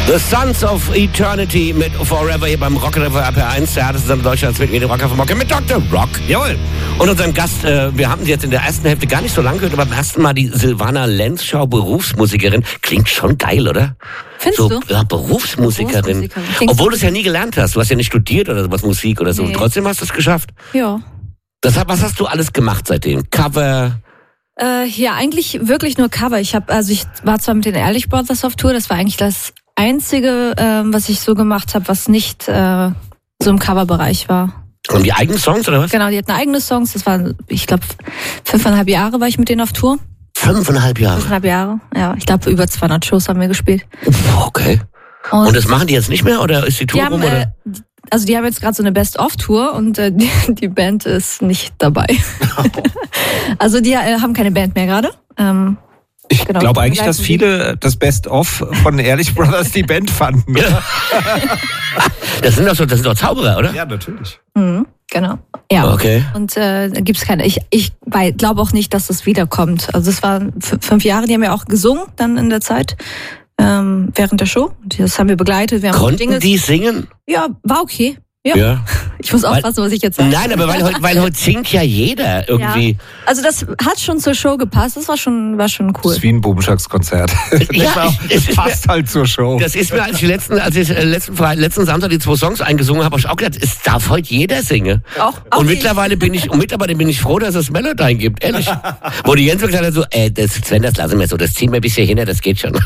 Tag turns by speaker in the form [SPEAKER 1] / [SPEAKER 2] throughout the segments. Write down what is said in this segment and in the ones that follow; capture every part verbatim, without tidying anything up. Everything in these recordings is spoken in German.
[SPEAKER 1] The Sons of Eternity mit Forever hier beim Rock R P R eins. Ja, das ist dann Deutschlands mit mir, der Rocker von Mocke mit Doktor Rock. Jawohl. Und unserem Gast, äh, wir haben sie jetzt in der ersten Hälfte gar nicht so lange gehört, aber beim ersten Mal die Silvana Lenzschau, Berufsmusikerin. Klingt schon geil, oder?
[SPEAKER 2] Findest
[SPEAKER 1] so,
[SPEAKER 2] du?
[SPEAKER 1] Ja, Berufsmusikerin.
[SPEAKER 2] Berufsmusikerin.
[SPEAKER 1] Obwohl du es ja nie gelernt hast. Du hast ja nicht studiert oder sowas, Musik oder so.
[SPEAKER 2] Nee.
[SPEAKER 1] Und trotzdem hast du es geschafft.
[SPEAKER 2] Ja.
[SPEAKER 1] Das, was hast du alles gemacht seitdem? Cover?
[SPEAKER 2] Äh, ja, eigentlich wirklich nur Cover. Ich habe, also ich war zwar mit den Ehrlich Brothers auf Tour, das war eigentlich das Einzige, ähm, was ich so gemacht habe, was nicht äh, so im Coverbereich war.
[SPEAKER 1] Und die eigenen Songs oder was?
[SPEAKER 2] Genau, die hatten eigene Songs. Das war, ich glaube, fünfeinhalb Jahre war ich mit denen auf Tour.
[SPEAKER 1] Fünfeinhalb Jahre?
[SPEAKER 2] Fünfeinhalb Jahre, ja. Ich glaube, über zweihundert Shows haben wir gespielt.
[SPEAKER 1] Okay. Und, und das machen die jetzt nicht mehr oder ist die Tour
[SPEAKER 2] die haben,
[SPEAKER 1] rum? Oder?
[SPEAKER 2] Äh, also die haben jetzt gerade so eine Best-of-Tour und äh, die, die Band ist nicht dabei. Oh. Also die äh, haben keine Band mehr gerade. Ähm,
[SPEAKER 3] Ich
[SPEAKER 2] genau,
[SPEAKER 3] glaube eigentlich, dass viele das Best-of von Ehrlich Brothers die Band fanden.
[SPEAKER 1] Ja. Das sind doch so, das sind doch Zauberer, oder?
[SPEAKER 3] Ja, natürlich.
[SPEAKER 2] Mhm, genau. Ja.
[SPEAKER 1] Okay.
[SPEAKER 2] Und äh, da gibt's keine. Ich ich glaube auch nicht, dass das wiederkommt. Also es waren f- fünf Jahre. Die haben ja auch gesungen dann in der Zeit ähm, während der Show. Das haben wir begleitet. Wir haben
[SPEAKER 1] Konnten
[SPEAKER 2] Dinge,
[SPEAKER 1] die singen?
[SPEAKER 2] Ja, war okay. Ja.
[SPEAKER 1] Ja.
[SPEAKER 2] Ich muss aufpassen, was ich jetzt sage.
[SPEAKER 1] Nein, aber weil heute, weil heute singt ja jeder irgendwie.
[SPEAKER 2] Ja. Also das hat schon zur Show gepasst. Das war schon, war schon cool.
[SPEAKER 3] Das ist wie ein Bubenschlagskonzert.
[SPEAKER 1] Ja,
[SPEAKER 3] das passt halt zur Show.
[SPEAKER 1] Das ist mir, als ich letzten, als ich äh, letzten, Fre- letzten Samstag die zwei Songs eingesungen habe, habe ich auch gedacht, es darf heute jeder singen.
[SPEAKER 2] Auch, auch
[SPEAKER 1] und
[SPEAKER 2] ich.
[SPEAKER 1] mittlerweile bin ich, und mittlerweile bin ich froh, dass es Melodyne gibt, ehrlich. Wo die Jens gesagt hat, so, ey, das, Sven, das lassen wir so, das ziehen wir bis hierhin, das geht schon.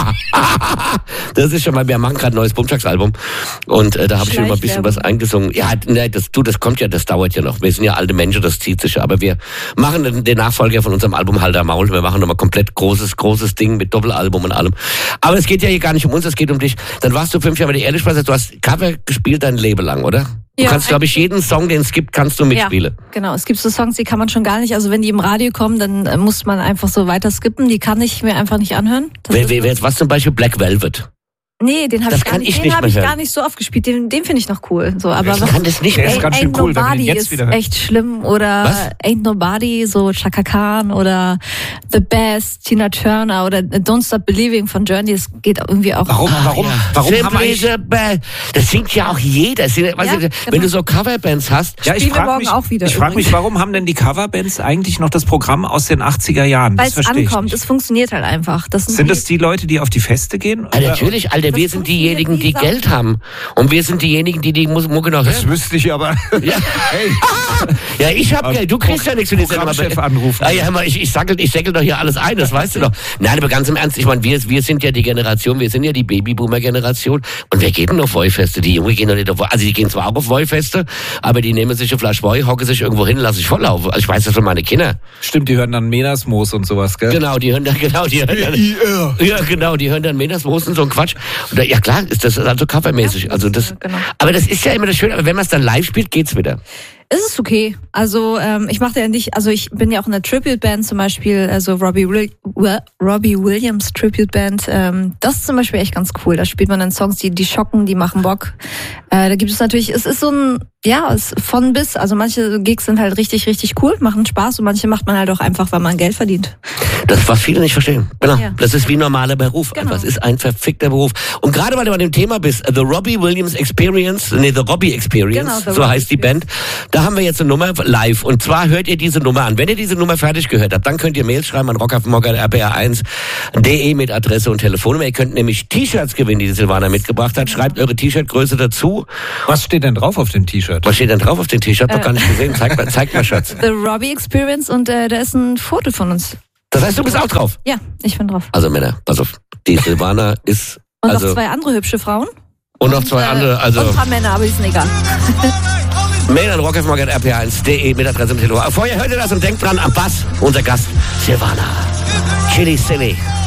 [SPEAKER 1] Das ist schon mal, wir machen gerade ein neues Bumschlags-Album. Und äh, da habe ich schon mal ein bisschen was eingesungen. Ja, ne, das, du, das kommt ja, das dauert ja noch. Wir sind ja alte Menschen, das zieht sich ja. Aber wir machen den, den Nachfolger von unserem Album Halter Maul. Wir machen nochmal komplett großes, großes Ding mit Doppelalbum und allem. Aber es geht ja hier gar nicht um uns, es geht um dich. Dann warst du fünf Jahre bei der Ehrlich Brothers, du hast Cover gespielt dein Leben lang, oder? Du
[SPEAKER 2] Ja,
[SPEAKER 1] kannst, glaube ich, jeden Song, den es gibt, kannst du mitspielen.
[SPEAKER 2] Ja, genau. Es gibt so Songs, die kann man schon gar nicht. Also wenn die im Radio kommen, dann äh, muss man einfach so weiter skippen. Die kann ich mir einfach nicht anhören. Das
[SPEAKER 1] Wer,
[SPEAKER 2] ist-
[SPEAKER 1] wer, wer jetzt was zum Beispiel Black Velvet?
[SPEAKER 2] Nee, den habe
[SPEAKER 1] Das
[SPEAKER 2] ich, gar
[SPEAKER 1] kann
[SPEAKER 2] nicht,
[SPEAKER 1] ich
[SPEAKER 2] den
[SPEAKER 1] nicht
[SPEAKER 2] hab
[SPEAKER 1] mehr
[SPEAKER 2] ich
[SPEAKER 1] hören.
[SPEAKER 2] gar nicht so oft gespielt. Den, den finde ich noch cool. So, aber
[SPEAKER 1] Ich
[SPEAKER 2] was,
[SPEAKER 1] kann das nicht
[SPEAKER 3] Der
[SPEAKER 1] mehr.
[SPEAKER 3] ist ganz schön
[SPEAKER 2] Ain't
[SPEAKER 3] cool, wenn wir ihn
[SPEAKER 2] Nobody
[SPEAKER 3] jetzt
[SPEAKER 2] ist
[SPEAKER 3] wieder hören.
[SPEAKER 2] echt schlimm. Oder
[SPEAKER 1] Was?
[SPEAKER 2] Ain't Nobody, so Chaka Khan oder The Best, Tina Turner oder Don't Stop Believing von Journey. Das geht irgendwie auch.
[SPEAKER 3] Warum, warum,
[SPEAKER 1] Ja.
[SPEAKER 3] warum haben
[SPEAKER 1] Simply
[SPEAKER 3] eigentlich...
[SPEAKER 1] the best. Das singt ja auch jeder. Das sind- weißt
[SPEAKER 2] Ja,
[SPEAKER 1] du,
[SPEAKER 2] genau.
[SPEAKER 1] Wenn du so Coverbands hast,
[SPEAKER 3] Ja, ich
[SPEAKER 2] Spielen wir
[SPEAKER 3] frage
[SPEAKER 2] morgen
[SPEAKER 3] mich,
[SPEAKER 2] auch wieder
[SPEAKER 3] ich frag mich,
[SPEAKER 2] übrigens.
[SPEAKER 3] warum haben denn die Coverbands eigentlich noch das Programm aus den achtziger Jahren?
[SPEAKER 2] Weil
[SPEAKER 3] Das
[SPEAKER 2] es
[SPEAKER 3] verstehe ich
[SPEAKER 2] ankommt.
[SPEAKER 3] nicht.
[SPEAKER 2] Es funktioniert halt einfach. Das
[SPEAKER 3] Sind das die Leute, die auf die Feste gehen?
[SPEAKER 1] Ah, natürlich, Alter,
[SPEAKER 2] Das
[SPEAKER 1] wir sind
[SPEAKER 2] funktioniert
[SPEAKER 1] diejenigen, die
[SPEAKER 2] wie Sau.
[SPEAKER 1] Geld haben. Und wir sind diejenigen, die die Mus- Mucke noch
[SPEAKER 3] Das
[SPEAKER 1] hören.
[SPEAKER 3] wüsste ich aber.
[SPEAKER 1] Ja.
[SPEAKER 3] Hey,
[SPEAKER 1] Ja, ich hab Geld, du kriegst ja nichts für die Sendung.
[SPEAKER 3] Programmchef
[SPEAKER 1] aber-
[SPEAKER 3] anrufen.
[SPEAKER 1] Ah, ja, hör mal, ich, ich, sackel, ich säckel doch hier alles ein, das weißt du doch. Nein, aber ganz im Ernst, ich meine, wir, wir sind ja die Generation, wir sind ja die Babyboomer-Generation und wir gehen auf Wollfeste. Die Jungen gehen doch nicht auf Woll- also die gehen zwar auch auf Wollfeste, aber die nehmen sich eine Flasche Woll, hocken sich irgendwo hin, lassen sich volllaufen. Also ich weiß das von meine Kinder.
[SPEAKER 3] stimmt, die hören dann Menasmoos und sowas, gell?
[SPEAKER 1] Genau, die hören dann, genau, die hören dann, ja, genau, die hören dann Menasmoos und so ein Quatsch. Und da, ja klar, ist das also covermäßig.
[SPEAKER 2] Ja,
[SPEAKER 1] Also das,
[SPEAKER 2] das, genau.
[SPEAKER 1] aber das ist ja immer das Schöne, aber wenn man es dann live spielt, geht's wieder.
[SPEAKER 2] Es ist okay. Also ähm, ich mache ja nicht, also ich bin ja auch in einer Tribute-Band zum Beispiel, also Robbie, Will, Will, Robbie Williams Tribute-Band. Ähm, das ist zum Beispiel echt ganz cool. Da spielt man dann Songs, die die schocken, die machen Bock. Äh, da gibt es natürlich, es ist so ein, ja, es von bis. Also manche Gigs sind halt richtig, richtig cool, machen Spaß und manche macht man halt auch einfach, weil man Geld verdient.
[SPEAKER 1] Das, was viele nicht verstehen. Genau.
[SPEAKER 2] Ja.
[SPEAKER 1] Das ist wie ein normaler Beruf.
[SPEAKER 2] Genau.
[SPEAKER 1] Einfach. Es ist ein verfickter Beruf. Und gerade weil du bei dem Thema bist, The Robbie Williams Experience, nee, The Robbie Experience,
[SPEAKER 2] Genau, The
[SPEAKER 1] so
[SPEAKER 2] Robbie
[SPEAKER 1] heißt die Band. Da haben wir jetzt eine Nummer live. Und zwar hört ihr diese Nummer an. Wenn ihr diese Nummer fertig gehört habt, dann könnt ihr Mails schreiben an rockafmogger R P R eins punkt de mit Adresse und Telefonnummer. Ihr könnt nämlich T-Shirts gewinnen, die die Silvana mitgebracht hat. Schreibt eure T-Shirt-Größe dazu.
[SPEAKER 3] Was steht denn drauf auf dem T-Shirt?
[SPEAKER 1] Was steht denn drauf auf dem T-Shirt? Hab doch
[SPEAKER 2] Äh.
[SPEAKER 1] gar nicht gesehen. Zeig mal, zeig mal, Schatz.
[SPEAKER 2] The Robbie Experience und äh, da ist ein Foto von uns.
[SPEAKER 1] Das heißt, du bist auch drauf.
[SPEAKER 2] Ja, ich bin drauf.
[SPEAKER 1] Also Männer, pass auf. Die Silvana ist...
[SPEAKER 2] Und
[SPEAKER 1] also,
[SPEAKER 2] noch zwei andere hübsche Frauen.
[SPEAKER 1] und noch zwei
[SPEAKER 2] äh,
[SPEAKER 1] andere, also...
[SPEAKER 2] Und ein paar Männer, aber die sind egal.
[SPEAKER 1] Mail an rockafmogger R P R eins punkt de mit Adresse und Telefon. Vorher hört ihr das und denkt dran, am Bass, unser Gast, Silvana. Chili Silly.